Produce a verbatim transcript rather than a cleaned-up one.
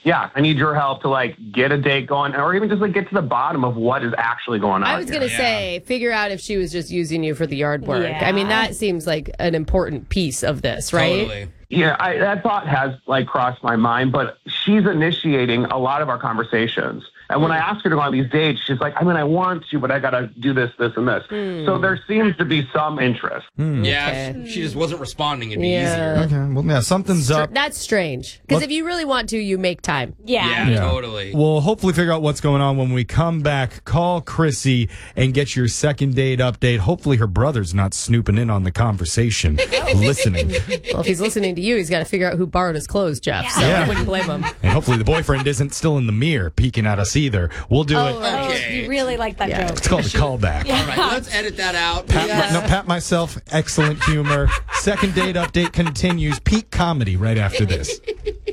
yeah, I need your help to like get a date going, or even just like get to the bottom of what is actually going on. I was going to here. say, figure out if she was just using you for the yard work. Yeah. I mean, that seems like an important piece of this, right? Totally. Yeah, I, that thought has like crossed my mind, but she's initiating a lot of our conversations. And when I ask her to go on these dates, she's like, I mean, I want to, but I got to do this, this, and this. Mm. So there seems to be some interest. Mm. Yeah, Okay. if she just wasn't responding. It'd be Yeah. easier. Okay, well, yeah, something's up. That's strange. Because What- if you really want to, you make time. Yeah. Yeah, totally. We'll hopefully figure out what's going on when we come back. Call Chrissy and get your second date update. Hopefully her brother's not snooping in on the conversation, listening. Well, if he's listening to you, he's got to figure out who borrowed his clothes, Jeff. So Yeah. I wouldn't blame him. And hopefully the boyfriend isn't still in the mirror peeking at us either. We'll do Oh, it. Oh, Okay. you really like that Yeah. joke. It's called a callback. All right, let's edit that out. Pat, my- no, pat myself. Excellent humor. Second date update continues. Peak comedy right after this.